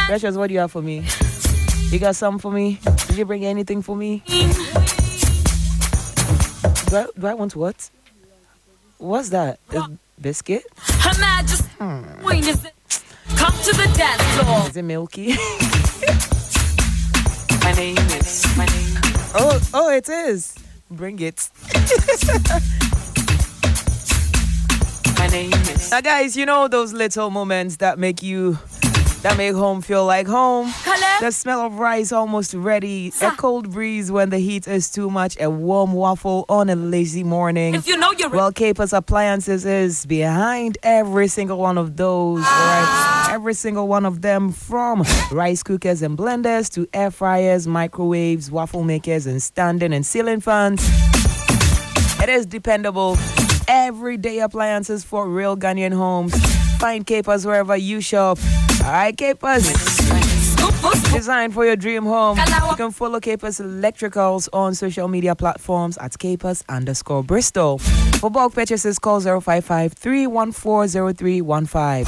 Precious, what do you have for me? You got something for me? Did you bring anything for me? Do I want what? What's that? A biscuit? Come to the dance floor. Is it milky? My name is. Oh, it is. Bring it. My name is. Now, guys, you know those little moments that make home feel like home. The smell of rice almost ready, a cold breeze when the heat is too much, a warm waffle on a lazy morning. If you know you're well, Capers Appliances is behind every single one of those, right? Every single one of them, from rice cookers and blenders to air fryers, microwaves, waffle makers, and standing and ceiling fans. It is dependable, everyday appliances for real Ghanaian homes. Find Capers wherever you shop. All right, Capers. Designed for your dream home. You can follow Capers Electricals on social media platforms at Capers_Bristol. For bulk purchases, call 055-314-0315.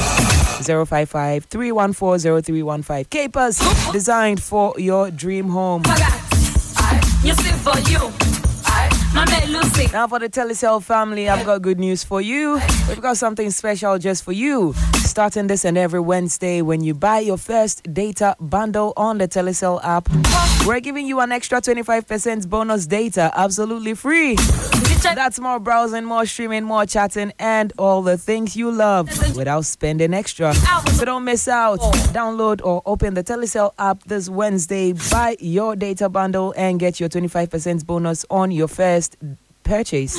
055-314-0315. Capers, designed for your dream home. You sing for you. Now for the Telecel family, I've got good news for you. We've got something special just for you. Starting this and every Wednesday, when you buy your first data bundle on the Telecel app, we're giving you an extra 25% bonus data, absolutely free. That's more browsing, more streaming, more chatting, and all the things you love without spending extra. So don't miss out. Download or open the Telecel app this Wednesday, buy your data bundle, and get your 25% bonus on your first purchase.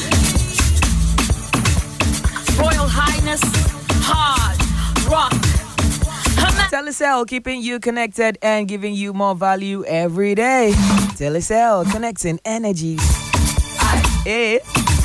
Royal Highness, hard rock. Telecel, keeping you connected and giving you more value every day. Telecel, connecting energies. Eh.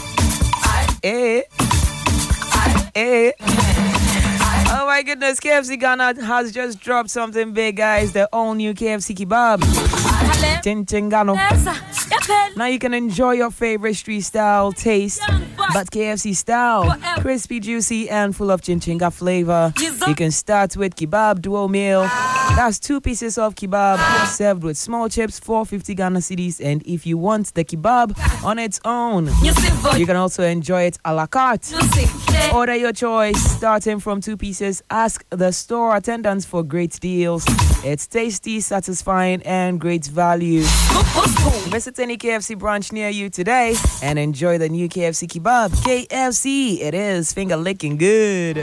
Oh my goodness, KFC Ghana has just dropped something big, guys. The all new KFC kebab. Chinchingano. Now you can enjoy your favorite street style taste, but KFC style. Crispy, juicy, and full of chinchinga flavor. You can start with kebab duo meal. That's 2 pieces of kebab served with small chips, 450 Ghana cedis. And if you want the kebab on its own, you can also enjoy it a la carte. Order your choice, starting from 2 pieces. Ask the store attendants for great deals. It's tasty, satisfying, and great value. Visit any KFC branch near you today and enjoy the new KFC kebab. KFC, it is finger licking good.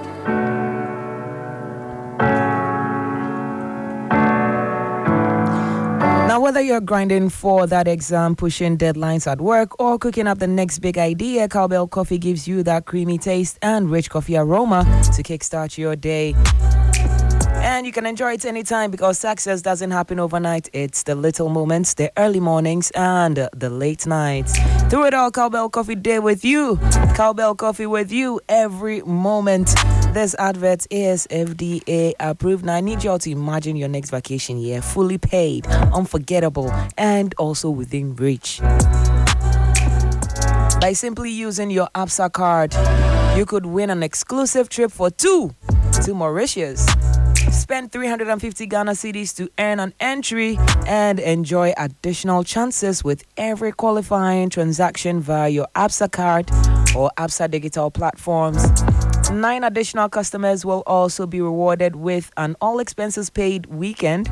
Now, whether you're grinding for that exam, pushing deadlines at work, or cooking up the next big idea, Cowbell Coffee gives you that creamy taste and rich coffee aroma to kickstart your day. And you can enjoy it anytime, because success doesn't happen overnight. It's the little moments, the early mornings, and the late nights. Through it all, Cowbell Coffee Day with you. Cowbell Coffee with you every moment. This advert is FDA approved. Now, I need you all to imagine your next vacation year fully paid, unforgettable, and also within reach. By simply using your ABSA card, you could win an exclusive trip for 2 to Mauritius. Spend 350 Ghana cedis to earn an entry and enjoy additional chances with every qualifying transaction via your ABSA card or ABSA digital platforms. 9 additional customers will also be rewarded with an all-expenses-paid weekend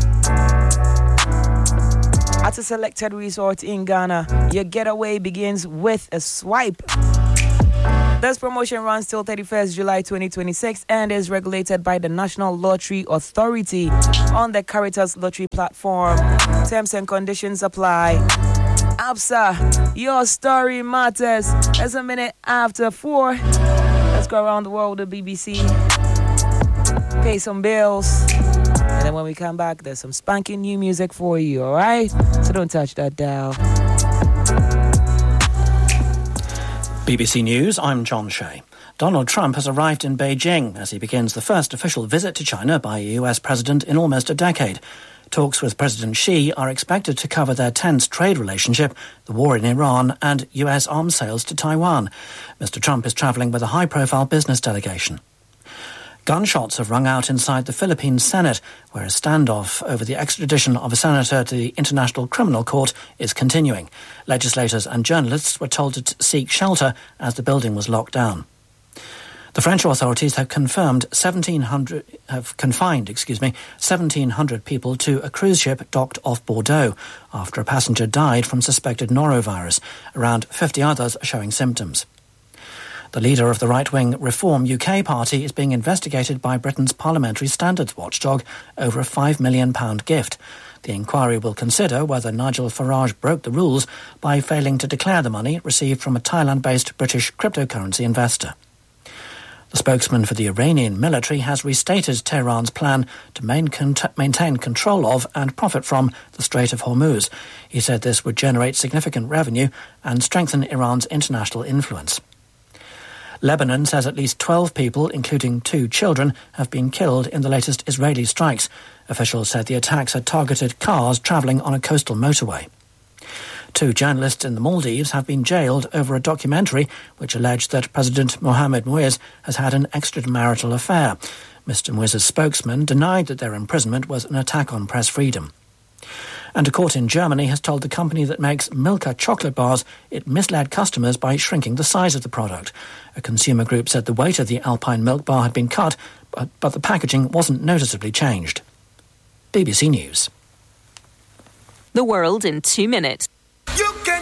at a selected resort in Ghana. Your getaway begins with a swipe. This promotion runs till 31st July 2026 and is regulated by the National Lottery Authority on the Caritas Lottery platform. Terms and conditions apply. ABSA, your story matters. It's a minute after 4. Let's go around the world with the BBC, pay some bills, and then when we come back, there's some spanking new music for you, all right? So don't touch that dial. BBC News, I'm John Shea. Donald Trump has arrived in Beijing as he begins the first official visit to China by a US president in almost a decade. Talks with President Xi are expected to cover their tense trade relationship, the war in Iran, and US arms sales to Taiwan. Mr. Trump is travelling with a high-profile business delegation. Gunshots have rung out inside the Philippine Senate, where a standoff over the extradition of a senator to the International Criminal Court is continuing. Legislators and journalists were told to seek shelter as the building was locked down. The French authorities have confined 1,700 people to a cruise ship docked off Bordeaux after a passenger died from suspected norovirus. Around 50 others are showing symptoms. The leader of the right-wing Reform UK party is being investigated by Britain's parliamentary standards watchdog over a £5 million gift. The inquiry will consider whether Nigel Farage broke the rules by failing to declare the money received from a Thailand-based British cryptocurrency investor. The spokesman for the Iranian military has restated Tehran's plan to maintain control of and profit from the Strait of Hormuz. He said this would generate significant revenue and strengthen Iran's international influence. Lebanon says at least 12 people, including 2 children, have been killed in the latest Israeli strikes. Officials said the attacks had targeted cars travelling on a coastal motorway. 2 journalists in the Maldives have been jailed over a documentary which alleged that President Mohamed Muiz has had an extramarital affair. Mr. Muiz's spokesman denied that their imprisonment was an attack on press freedom. And a court in Germany has told the company that makes Milka chocolate bars it misled customers by shrinking the size of the product. A consumer group said the weight of the Alpine milk bar had been cut, but the packaging wasn't noticeably changed. BBC News. The world in 2 minutes. You can